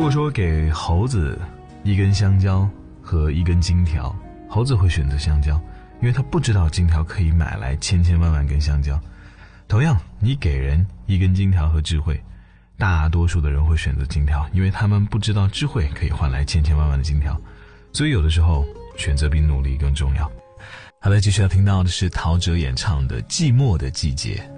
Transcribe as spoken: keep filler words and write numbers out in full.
果说给猴子一根香蕉和一根金条，猴子会选择香蕉，因为他不知道金条可以买来千千万万根香蕉。同样，你给人一根金条和智慧，大多数的人会选择金条，因为他们不知道智慧可以换来千千万万的金条。所以有的时候选择比努力更重要。好的，继续要听到的是陶喆演唱的《寂寞的季节》。